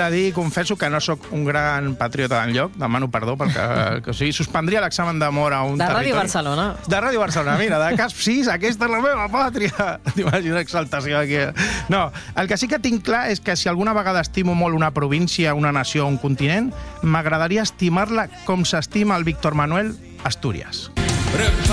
de dir, confesso que no sóc un gran patriota d'enlloc, demano perdó, perquè o sigui, suspendria l'examen d'amor a un territori. Ràdio Barcelona. De Ràdio Barcelona, mira, de Casp 6, aquesta és la meva pàtria. T'imagines exaltació aquí. No, el que sí que tinc clar és que si alguna vegada estimo molt una província, una nació o un continent, m'agradaria estimar-la com s'estima el Víctor Manuel Astúries.